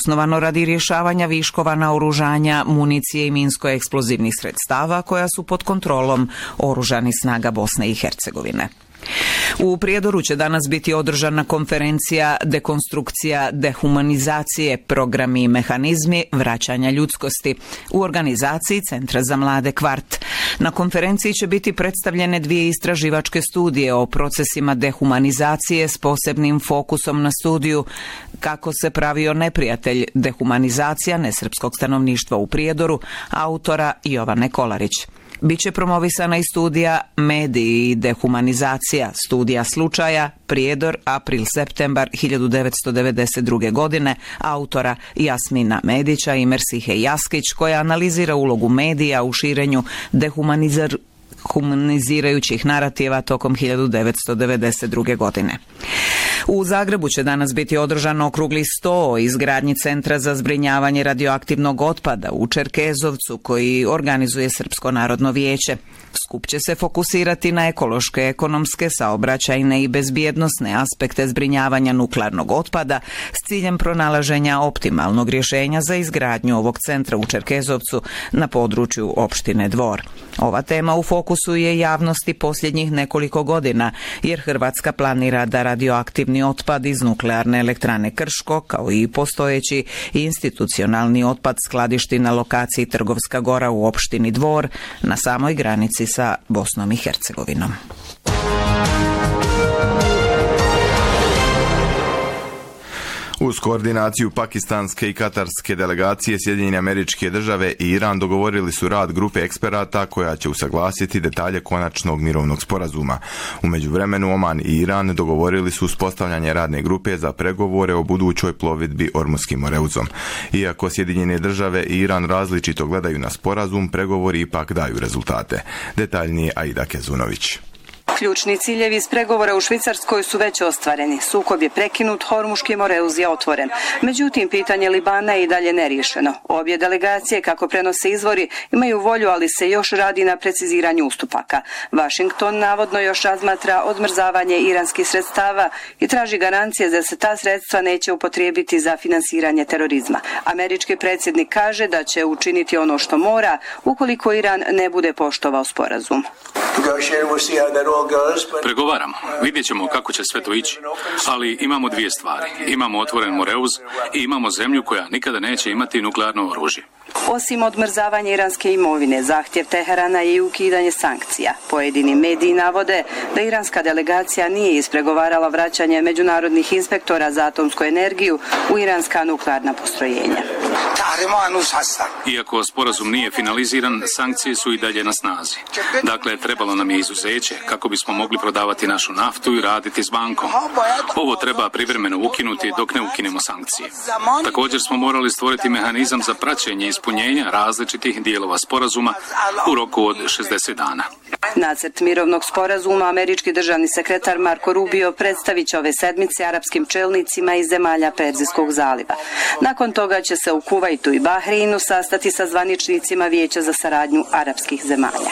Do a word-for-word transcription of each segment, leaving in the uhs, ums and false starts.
osnovano radi rješavanja viškova naoružanja, municije i minsko-eksplozivnih sredstava koja su pod kontrolom oružanih snaga Bosne i Hercegovine. U Prijedoru će danas biti održana konferencija Dekonstrukcija dehumanizacije, programi i mehanizmi vraćanja ljudskosti u organizaciji Centra za mlade Kvart. Na konferenciji će biti predstavljene dvije istraživačke studije o procesima dehumanizacije s posebnim fokusom na studiju Kako se pravio neprijatelj, dehumanizacija nesrpskog stanovništva u Prijedoru, autora Jovane Kolarić. Biće promovisana i studija Mediji i dehumanizacija, studija slučaja Prijedor, april-septembar hiljadu devetsto devedeset druge. godine, autora Jasmina Medića i Mersihe Jaskić, koja analizira ulogu medija u širenju dehumanizar humanizirajućih narativa tokom hiljadu devetsto devedeset druge. godine. U Zagrebu će danas biti održan okrugli sto o izgradnji Centra za zbrinjavanje radioaktivnog otpada u Čerkezovcu koji organizuje Srpsko narodno vijeće. Skup će se fokusirati na ekološke, ekonomske, saobraćajne i bezbjednosne aspekte zbrinjavanja nuklearnog otpada s ciljem pronalaženja optimalnog rješenja za izgradnju ovog centra u Čerkezovcu na području opštine Dvor. Ova tema u fokusu je javnosti posljednjih nekoliko godina, jer Hrvatska planira da radioaktivni otpad iz nuklearne elektrane Krško, kao i postojeći institucionalni otpad skladišti na lokaciji Trgovska Gora u opštini Dvor, na samoj granici sa Bosnom i Hercegovinom. Uz koordinaciju pakistanske i katarske delegacije, Sjedinjene Američke Države i Iran dogovorili su rad grupe eksperata koja će usaglasiti detalje konačnog mirovnog sporazuma. U međuvremenu Oman i Iran dogovorili su uspostavljanje radne grupe za pregovore o budućoj plovidbi Ormuškim moreuzom. Iako Sjedinjene Države i Iran različito gledaju na sporazum, pregovori ipak daju rezultate. Detaljnije Aida Kezunović. Ključni ciljevi iz pregovora u Švicarskoj su već ostvareni. Sukob je prekinut, Hormuški moreuz je otvoren. Međutim, pitanje Libana je i dalje neriješeno. Obje delegacije, kako prenose izvori, imaju volju, ali se još radi na preciziranju ustupaka. Washington navodno još razmatra odmrzavanje iranskih sredstava i traži garancije da se ta sredstva neće upotrijebiti za finansiranje terorizma. Američki predsjednik kaže da će učiniti ono što mora ukoliko Iran ne bude poštovao sporazum. Pregovaramo. Vidjet ćemo kako će sve to ići. Ali imamo dvije stvari. Imamo otvoren moreuz i imamo zemlju koja nikada neće imati nuklearno oružje. Osim odmrzavanja iranske imovine, zahtjev Teherana je i ukidanje sankcija. Pojedini mediji navode da iranska delegacija nije ispregovarala vraćanje međunarodnih inspektora za atomsku energiju u iranska nuklearna postrojenja. Iako sporazum nije finaliziran, sankcije su i dalje na snazi. Dakle, trebalo nam je izuzeće kako bismo mogli prodavati našu naftu i raditi s bankom. Ovo treba privremeno ukinuti dok ne ukinemo sankcije. Također smo morali stvoriti mehanizam za praćenje ispunjenja različitih dijelova sporazuma u roku od šezdeset dana. Nacrt mirovnog sporazuma američki državni sekretar Marko Rubio predstavit će ove sedmice arapskim čelnicima iz zemalja Perzijskog zaliva. Nakon toga će se u Kuvajtu i Bahreinu sastati sa zvaničnicima Vijeća za saradnju arapskih zemalja.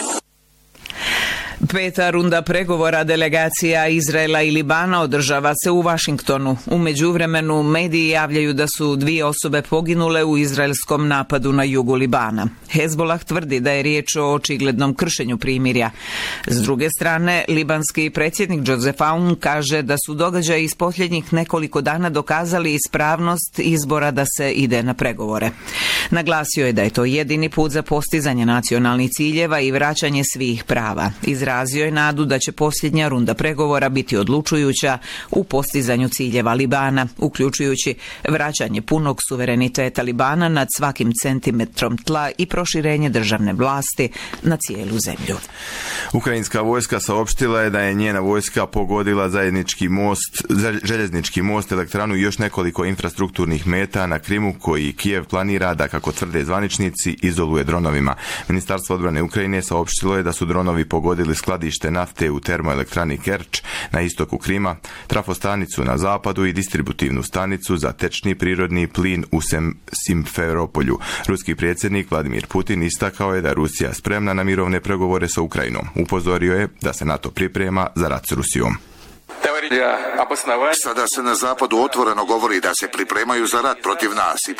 Peta runda pregovora delegacija Izraela i Libana održava se u Vašingtonu. U međuvremenu mediji javljaju da su dvije osobe poginule u izraelskom napadu na jugu Libana. Hezbolah tvrdi da je riječ o očiglednom kršenju primirja. S druge strane, libanski predsjednik Joseph Aoun kaže da su događaji iz posljednjih nekoliko dana dokazali ispravnost izbora da se ide na pregovore. Naglasio je da je to jedini put za postizanje nacionalnih ciljeva i vraćanje svih prava. Izrazio je nadu da će posljednja runda pregovora biti odlučujuća u postizanju ciljeva Libana, uključujući vraćanje punog suvereniteta Libana nad svakim centimetrom tla i proširenje državne vlasti na cijelu zemlju. Ukrajinska vojska saopštila je da je njena vojska pogodila zajednički most, željeznički most, elektranu i još nekoliko infrastrukturnih meta na Krimu koji Kijev planira da, kako tvrde zvaničnici, izoluje dronovima. Ministarstvo odbrane Ukrajine saopštilo je da su dronovi pogodili skladište nafte u termoelektrani Kerč na istoku Krima, trafostanicu na zapadu i distributivnu stanicu za tečni prirodni plin u Simferopolju. Ruski predsjednik Vladimir Putin istakao je da Rusija spremna na mirovne pregovore sa Ukrajinom. Upozorio je da se NATO priprema za rat s Rusijom. Sada se na zapadu otvoreno govori da se pripremaju za rat protiv nas i